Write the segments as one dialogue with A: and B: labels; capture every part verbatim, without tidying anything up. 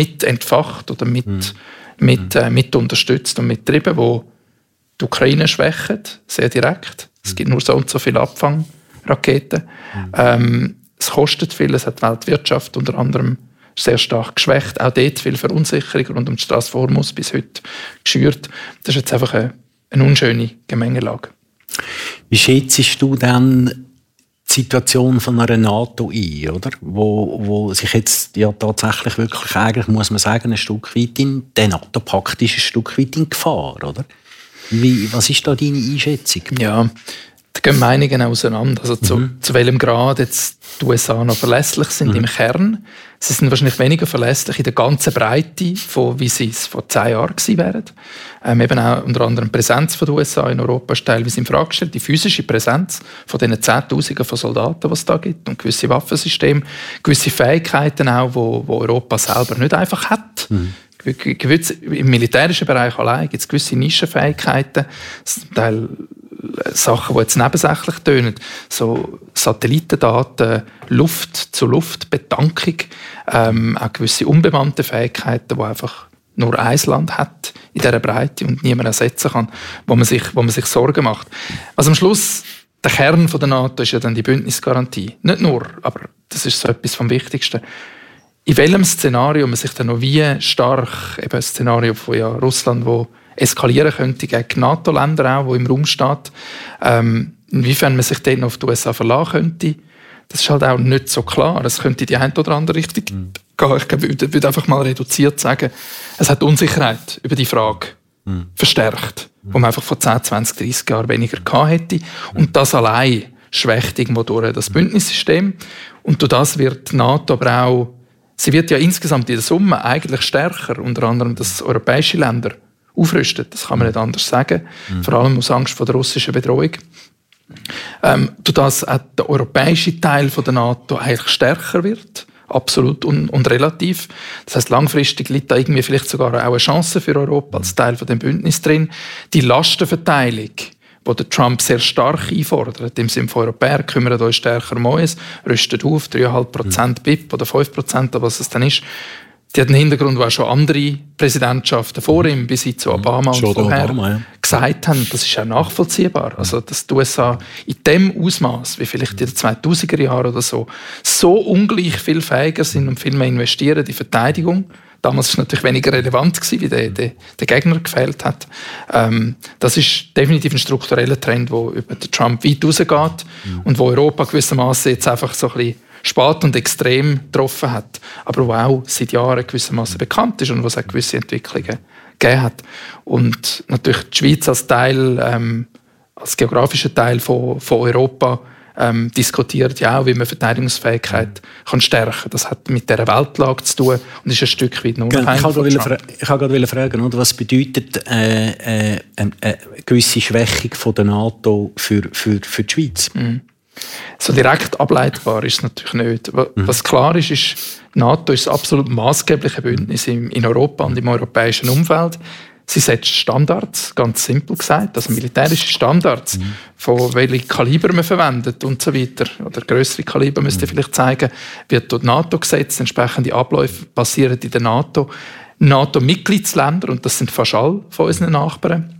A: mit entfacht oder mit, mhm. mit, äh, mit unterstützt und mitgetrieben, wo die Ukraine schwächen, sehr direkt. Es gibt nur so und so viele Abfangraketen. Mhm. Ähm, es kostet viel, es hat die Weltwirtschaft unter anderem sehr stark geschwächt. Auch dort viel Verunsicherung rund um die Strasse vor uns bis heute geschürt. Das ist jetzt einfach eine, eine unschöne Gemengelage.
B: Wie schätzt du dann die Situation von einer NATO ein, oder? Wo, wo sich jetzt ja tatsächlich wirklich, eigentlich muss man sagen, ein Stück weit in, der NATO-Pakt ist ein Stück weit in Gefahr, oder? Wie, was ist da deine Einschätzung?
A: Ja, da gehen Meinungen auseinander. Also zu, mhm. zu welchem Grad jetzt die U S A noch verlässlich sind mhm. im Kern. Sie sind wahrscheinlich weniger verlässlich in der ganzen Breite, von wie sie es vor zehn Jahren gewesen wären. Ähm, eben auch unter anderem die Präsenz der U S A in Europa ist teilweise in Frage gestellt. Die physische Präsenz von diesen Zehntausenden von Soldaten, die es da gibt, und gewisse Waffensysteme, gewisse Fähigkeiten auch, die Europa selber nicht einfach hat. Mhm. Im militärischen Bereich allein gibt es gewisse Nischenfähigkeiten, zum Teil Sachen, die jetzt nebensächlich tönen, so Satellitendaten, Luft-zu-Luft-Betankung, ähm, auch gewisse unbemannte Fähigkeiten, die einfach nur ein Land hat in dieser Breite und niemand ersetzen kann, wo man sich, wo man sich Sorgen macht. Also am Schluss, der Kern der NATO ist ja dann die Bündnisgarantie. Nicht nur, aber das ist so etwas vom Wichtigsten. In welchem Szenario man sich dann noch wie stark, eben ein Szenario von ja, Russland, wo eskalieren könnte gegen NATO-Länder auch, wo im Raum steht, ähm, inwiefern man sich dann auf die U S A verlassen könnte, das ist halt auch nicht so klar. Es könnte in die eine oder andere Richtung mhm. gehen. Ich glaube, ich würde, würde einfach mal reduziert sagen, es hat Unsicherheit über die Frage mhm. verstärkt, mhm. wo man einfach vor zehn, zwanzig, dreissig Jahren weniger gehabt hätte. Mhm. Und das allein schwächt irgendwo durch das Bündnissystem. Und durch das wird die NATO aber auch, sie wird ja insgesamt in der Summe eigentlich stärker, unter anderem, dass europäische Länder aufrüsten. Das kann man nicht anders sagen. Mhm. Vor allem aus Angst vor der russischen Bedrohung. Ähm, durch das auch der europäische Teil von der NATO eigentlich stärker wird. Absolut und, und relativ. Das heisst, langfristig liegt da irgendwie vielleicht sogar auch eine Chance für Europa als Teil von dem Bündnis drin. Die Lastenverteilung, die der Trump sehr stark einfordert, im Sinne von Europäer, kümmert euch stärker um uns, rüstet auf, drei Komma fünf Prozent B I P oder fünf Prozent, was es dann ist. Die hat einen Hintergrund, wo auch schon andere Präsidentschaften vor ihm, bis hin zu Obama und vorher, Obama, ja. gesagt haben. Das ist auch nachvollziehbar. Also, dass die U S A in dem Ausmaß, wie vielleicht in den zweitausender Jahren oder so, so ungleich viel fähiger sind und viel mehr investieren in Verteidigung. Damals war es natürlich weniger relevant gewesen, wie der, der, der Gegner gefehlt hat. Ähm, das ist definitiv ein struktureller Trend, der über den Trump weit rausgeht mhm. und wo Europa gewissermaßen jetzt einfach so ein bisschen spät und extrem getroffen hat, aber wo auch seit Jahren gewissermaßen bekannt ist und wo es auch gewisse Entwicklungen gegeben hat. Und natürlich die Schweiz als Teil, ähm, als geografischer Teil von, von Europa ähm, diskutiert ja auch, wie man Verteidigungsfähigkeit kann stärken. Das hat mit dieser Weltlage zu tun und ist ein Stück weit nur
B: ja, Ich wollte gerade fragen, oder, was bedeutet äh, äh, eine, eine gewisse Schwächung von der NATO für, für, für die Schweiz?
A: Mhm. So direkt ableitbar ist es natürlich nicht. Was klar ist, ist, die NATO ist das absolut maßgebliche Bündnis in Europa und im europäischen Umfeld. Sie setzt Standards, ganz simpel gesagt, also militärische Standards, mhm. von welchem Kaliber man verwendet und so weiter. Oder grössere Kaliber müsste mhm. vielleicht zeigen, wird durch die NATO gesetzt, entsprechende Abläufe passieren in der NATO. NATO-Mitgliedsländer, und das sind fast alle von unseren Nachbarn,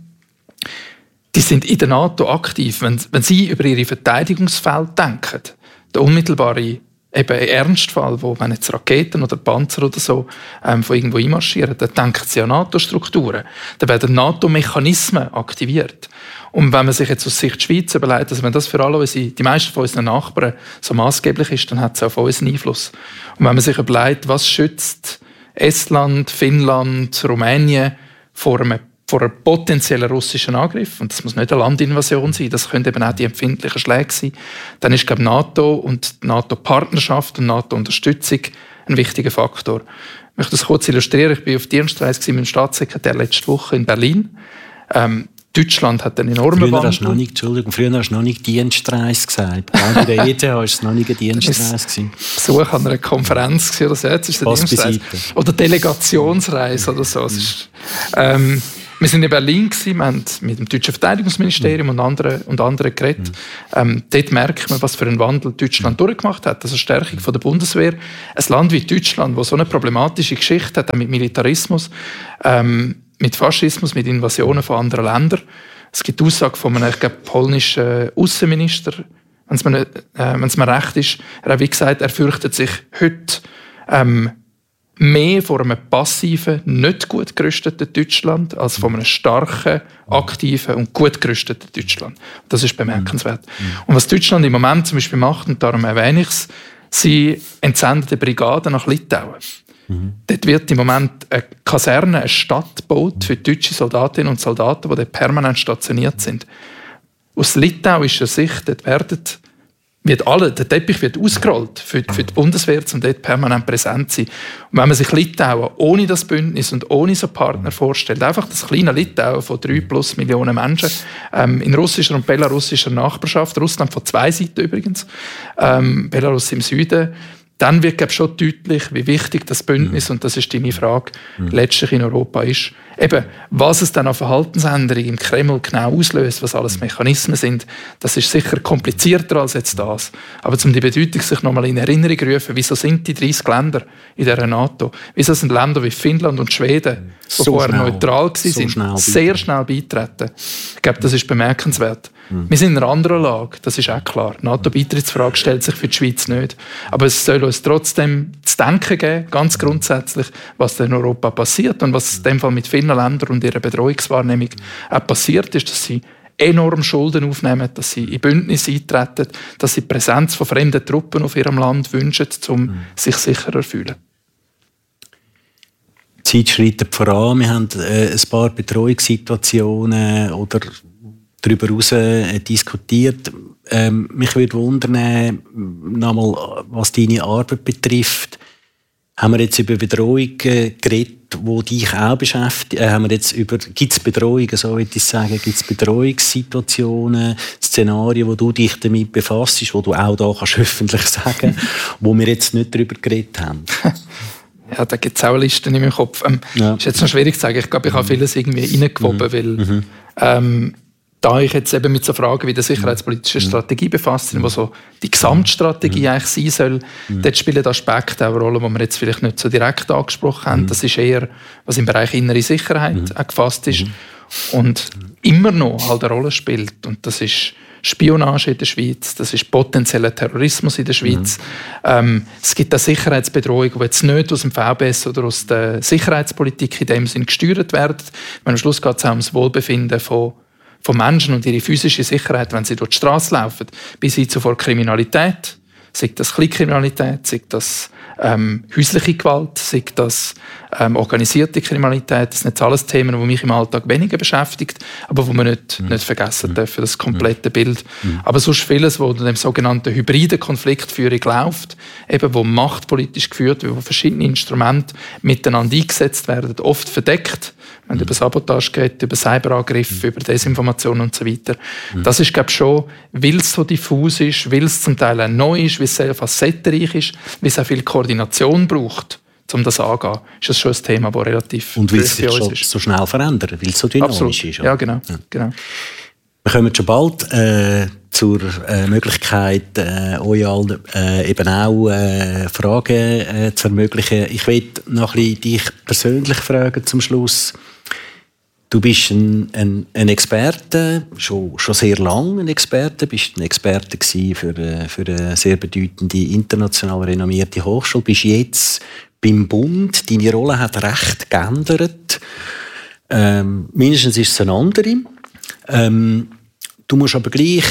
A: die sind in der NATO aktiv, wenn, wenn sie über ihre Verteidigungsfeld denken. Der unmittelbare eben Ernstfall, wo wenn jetzt Raketen oder Panzer oder so ähm, von irgendwo einmarschieren, dann denken sie an NATO-Strukturen. Dann werden NATO-Mechanismen aktiviert. Und wenn man sich jetzt aus Sicht der Schweiz überlegt, dass wenn das für alle unsere, die meisten von unseren Nachbarn so maßgeblich ist, dann hat es auch auf uns einen Einfluss. Und wenn man sich überlegt, was schützt Estland, Finnland, Rumänien vor einem vor einem potenziellen russischen Angriff, und das muss nicht eine Landinvasion sein, das können eben auch die empfindlichen Schläge sein, dann ist, glaube ich, NATO und die NATO-Partnerschaft und NATO-Unterstützung ein wichtiger Faktor. Ich möchte das kurz illustrieren. Ich war auf Dienstreise mit dem Staatssekretär letzte Woche in Berlin. Ähm, Deutschland hat einen enormen
B: früher
A: Wandel.
B: Hast du noch nicht, Entschuldigung, früher hast du noch nicht Dienstreise gesagt. Bei der E T H war es noch nicht eine Dienstreise.
A: Besuch an einer Konferenz oder so. Jetzt ist es eine Dienstreise. Oder Delegationsreise oder so. Es ist, ähm, Wir sind in Berlin gewesen, wir haben mit dem deutschen Verteidigungsministerium und anderen, und anderen geredet. Mhm. Ähm, dort merkt man, was für einen Wandel Deutschland mhm. durchgemacht hat. Also Stärkung von der Bundeswehr. Ein Land wie Deutschland, das so eine problematische Geschichte hat, auch mit Militarismus, ähm, mit Faschismus, mit Invasionen von anderen Ländern. Es gibt die Aussage von einem, ich glaube, polnischen Außenminister, wenn es mir, äh, wenn es mir recht ist. Er hat wie gesagt, er fürchtet sich heute ähm, mehr vor einem passiven, nicht gut gerüsteten Deutschland als von einem starken, aktiven und gut gerüsteten Deutschland. Das ist bemerkenswert. Mhm. Und was Deutschland im Moment zum Beispiel macht, und darum erwähne ich es, sie entsendet eine Brigade nach Litauen. Mhm. Dort wird im Moment eine Kaserne, eine Stadt gebaut für deutsche Soldatinnen und Soldaten, die dort permanent stationiert sind. Aus litauischer Sicht dort werden wird alle, der Teppich wird ausgerollt für, für die Bundeswehr, um dort permanent präsent zu sein. Und wenn man sich Litauen ohne das Bündnis und ohne so Partner vorstellt, einfach das kleine Litauen von drei plus Millionen Menschen, ähm, in russischer und belarussischer Nachbarschaft, Russland von zwei Seiten übrigens, ähm, Belarus im Süden, dann wird glaube ich, schon deutlich, wie wichtig das Bündnis, und das ist deine Frage, letztlich in Europa ist. Eben, was es dann an Verhaltensänderungen im Kreml genau auslöst, was alles Mechanismen sind, das ist sicher komplizierter als jetzt das. Aber um die Bedeutung sich nochmal in Erinnerung zu rufen, wieso sind die dreißig Länder in der NATO, wieso sind Länder wie Finnland und Schweden, die so vorher schnell, neutral waren, so schnell sehr schnell beitreten. Ich glaube, das ist bemerkenswert. Mhm. Wir sind in einer anderen Lage, das ist auch klar. Die NATO-Beitrittsfrage stellt sich für die Schweiz nicht. Aber es soll uns trotzdem zu denken geben, ganz grundsätzlich, was in Europa passiert und was in dem Fall mit vielen Ländern und ihrer Bedrohungswahrnehmung auch passiert ist, dass sie enorm Schulden aufnehmen, dass sie in Bündnisse eintreten, dass sie die Präsenz von fremden Truppen auf ihrem Land wünschen, um mhm. sich sicherer zu fühlen.
B: Die Zeit schreitet voran. Wir haben äh, ein paar Betreuungssituationen oder darüber hinaus äh, diskutiert. Ähm, mich würde wundern, nochmal, was deine Arbeit betrifft. Haben wir jetzt über Bedrohungen äh, geredet, die dich auch beschäftigen? Äh, haben wir jetzt über, gibt es Bedrohungen, so würde ich sagen, gibt es Bedrohungssituationen, Szenarien, wo du dich damit befasst, wo du auch da kannst öffentlich sagen, wo wir jetzt nicht darüber geredet haben?
A: Ja, da gibt es auch Listen in meinem Kopf. Ähm, ja. Ist jetzt noch schwierig zu sagen. Ich glaube, ich habe vieles irgendwie reingewoben, mhm. weil mhm. Ähm, da ich jetzt eben mit so Fragen wie der sicherheitspolitischen mhm. Strategie befasst bin, wo so die Gesamtstrategie mhm. eigentlich sein soll, mhm. dort spielen Aspekte auch eine Rolle, die wir jetzt vielleicht nicht so direkt angesprochen haben. Mhm. Das ist eher, was im Bereich innere Sicherheit mhm. auch gefasst ist mhm. und immer noch halt eine Rolle spielt. Und das ist Spionage in der Schweiz, das ist potenzieller Terrorismus in der Schweiz. Mhm. Ähm, es gibt auch Sicherheitsbedrohungen, die jetzt nicht aus dem V B S oder aus der Sicherheitspolitik in dem Sinne gesteuert werden. Meine, am Schluss geht es auch ums Wohlbefinden von von Menschen und ihre physische Sicherheit, wenn sie durch die Straße laufen, bis hin zu vor Kriminalität, sei das Kleinkriminalität, sei das ähm, häusliche Gewalt, sei das ähm, organisierte Kriminalität. Das sind jetzt alles Themen, die mich im Alltag weniger beschäftigt, aber die wir nicht, mhm. nicht vergessen mhm. dürfen, das komplette mhm. Bild. Mhm. Aber sonst vieles, wo in dem sogenannten hybriden Konfliktführung läuft, eben wo machtpolitisch geführt wird, wo verschiedene Instrumente miteinander eingesetzt werden, oft verdeckt, wenn es über Sabotage geht, über Cyberangriffe, über Desinformation und so weiter. Mhm. Das ist, glaube ich, schon, weil es so diffus ist, weil es zum Teil auch neu ist, weil es sehr facettenreich ist, weil es auch viel Koordination braucht, um das anzugehen, ist das schon ein Thema, das relativ
B: und weil es sich schon so schnell verändert, weil es so dynamisch
A: Absolut.
B: ist.
A: Oder? Ja, genau. Ja. genau.
B: Wir kommen schon bald äh, zur äh, Möglichkeit, äh, euch allen äh, eben auch äh, Fragen äh, zu ermöglichen. Ich will noch ein bisschen dich persönlich fragen zum Schluss. Du bist ein, ein, ein Experte, schon, schon sehr lange ein Experte, bist ein Experte gewesen für, für eine sehr bedeutende, international renommierte Hochschule, bist jetzt beim Bund, deine Rolle hat recht geändert. Ähm, mindestens ist es eine andere. Ähm, du musst aber gleich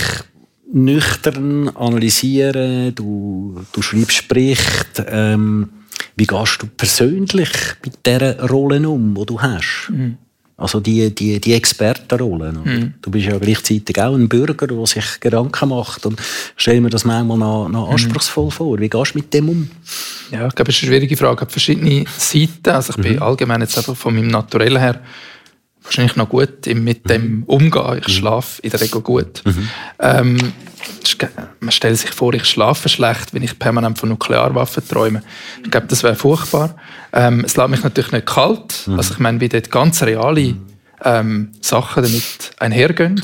B: nüchtern analysieren, du, du schreibst Berichte. Ähm, wie gehst du persönlich mit dieser Rolle um, die du hast? Mhm. Also die, die, die Expertenrolle. Mhm. Du bist ja gleichzeitig auch ein Bürger, der sich Gedanken macht. Und stell mir das manchmal noch, noch anspruchsvoll mhm. vor. Wie gehst du mit dem um?
A: Ja, ich glaube, das ist eine schwierige Frage. Ich habe verschiedene Seiten. Also ich mhm. bin allgemein jetzt einfach von meinem Naturell her wahrscheinlich noch gut mit dem mhm. umgehen. Ich schlafe in der Regel gut. Mhm. Ähm, man stellt sich vor, ich schlafe schlecht, wenn ich permanent von Nuklearwaffen träume. Ich glaube, das wäre furchtbar. Ähm, es lässt mich natürlich nicht kalt. Mhm. Also ich meine, wie dort ganz reale ähm, Sachen damit einhergehen.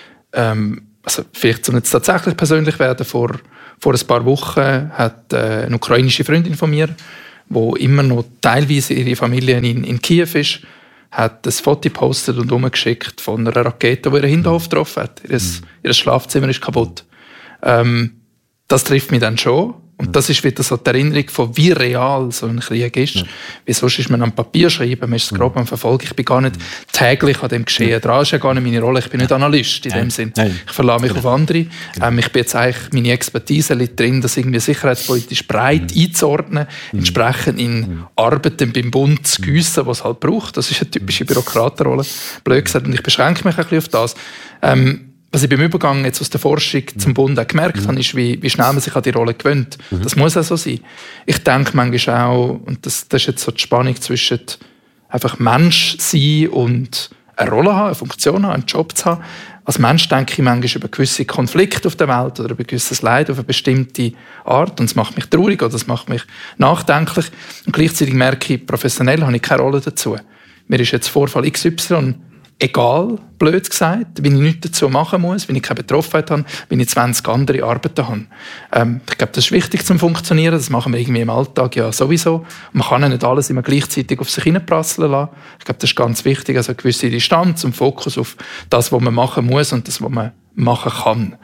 A: Ähm, also vielleicht soll es tatsächlich persönlich werden. Vor, vor ein paar Wochen hat äh, eine ukrainische Freundin von mir, die immer noch teilweise ihre Familie in, in Kiew ist, hat ein Foto gepostet und umgeschickt von einer Rakete, die ihren Hinterhof getroffen hat. Ihr, mhm. ihr Schlafzimmer ist kaputt. Ähm, das trifft mich dann schon. Und das ist wieder so die Erinnerung von, wie real so ein Krieg ist. Ja. Wie sonst ist man am Papier schreiben, man ist es grob am Verfolgen. Ich bin gar nicht täglich an dem Geschehen dran. Das ist ja gar nicht meine Rolle. Ich bin nicht Analyst in dem Sinn. Ich verlasse mich auf andere. Ähm, ich bin jetzt eigentlich, meine Expertise liegt drin, das irgendwie sicherheitspolitisch breit einzuordnen, entsprechend in Arbeiten beim Bund zu giessen, was es halt braucht. Das ist eine typische Bürokratenrolle. Blöd gesagt. Und ich beschränke mich ein bisschen auf das. Ähm, Was ich beim Übergang jetzt aus der Forschung zum Bund auch gemerkt mhm. habe, ist, wie, wie schnell man sich an die Rolle gewöhnt. Mhm. Das muss auch so sein. Ich denke manchmal auch, und das, das ist jetzt so die Spannung zwischen einfach Mensch sein und eine Rolle haben, eine Funktion haben, einen Job zu haben. Als Mensch denke ich manchmal über gewisse Konflikte auf der Welt oder über gewisses Leid auf eine bestimmte Art. Und das macht mich traurig oder das macht mich nachdenklich. Und gleichzeitig merke ich, professionell habe ich keine Rolle dazu. Mir ist jetzt Vorfall X Y egal, blöd gesagt, wenn ich nichts dazu machen muss, wenn ich keine Betroffenheit habe, wenn ich zwanzig andere Arbeiten habe. Ähm, ich glaube, das ist wichtig zum Funktionieren, das machen wir irgendwie im Alltag ja sowieso. Und man kann ja nicht alles immer gleichzeitig auf sich hineinprasseln lassen. Ich glaube, das ist ganz wichtig, also eine gewisse Distanz und Fokus auf das, was man machen muss und das, was man machen kann.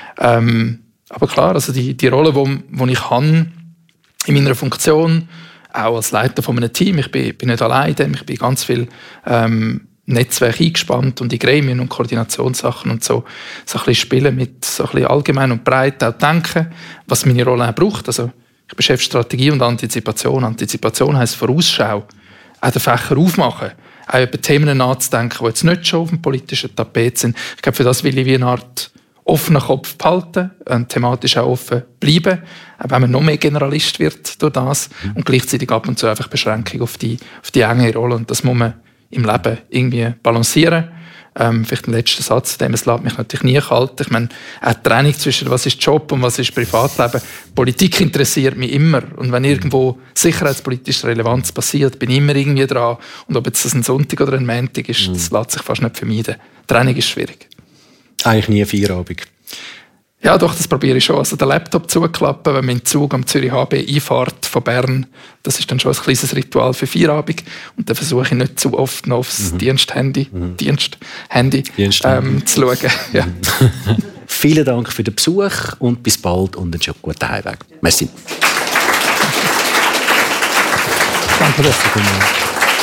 A: Ähm, aber klar, also die, die Rolle, die, die ich habe in meiner Funktion, auch als Leiter von einem Team, ich bin, bin nicht alleine, ich bin ganz viel ähm, Netzwerk eingespannt und in Gremien und Koordinationssachen und so, so ein bisschen spielen mit so ein bisschen allgemein und breit auch denken, was meine Rolle auch braucht. Also ich bin Chef Strategie und Antizipation. Antizipation heisst Vorausschau. Auch den Fächer aufmachen. Auch über Themen nachzudenken, die jetzt nicht schon auf dem politischen Tapet sind. Ich glaube, für das will ich wie eine Art offenen Kopf behalten, und thematisch auch offen bleiben, auch wenn man noch mehr Generalist wird durch das und gleichzeitig ab und zu einfach Beschränkung auf die, auf die enge Rolle. Und das muss man im Leben irgendwie balancieren. Ähm, vielleicht ein letzter Satz, dem es lässt mich natürlich nie kalt. Ich meine, auch die Trennung zwischen was ist Job und was ist Privatleben. Politik interessiert mich immer. Und wenn irgendwo sicherheitspolitische Relevanz passiert, bin ich immer irgendwie dran. Und ob jetzt das ein Sonntag oder ein Montag ist, mhm. das lässt sich fast nicht vermeiden. Die Trennung ist schwierig. Eigentlich nie Feierabend. Ja, doch, das probiere ich schon. Also den Laptop zuklappen, wenn man in den Zug am Zürich H B einfährt von Bern, das ist dann schon ein kleines Ritual für Feierabend. Und dann versuche ich nicht zu oft noch aufs mhm. Diensthandy, mhm. Diensthandy ähm, zu schauen. Ja. Vielen Dank für den Besuch und bis bald und einen schönen guten Heimweg. Merci. Danke, dass du gekommen bist.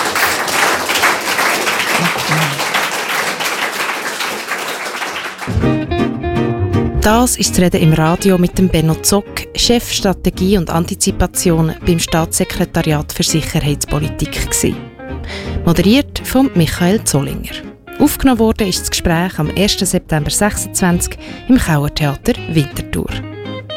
C: Das ist das Reden im Radio mit dem Benno Zock, Chef Strategie und Antizipation beim Staatssekretariat für Sicherheitspolitik gewesen. Moderiert von Michael Zollinger. Aufgenommen wurde ist das Gespräch am ersten September sechsundzwanzig im Kauertheater Winterthur.